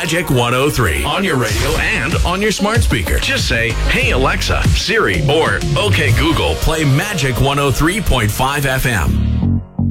Magic 103 on your radio and on your smart speaker. Just say, "Hey Alexa, Siri," or "Okay Google, play Magic 103.5 FM."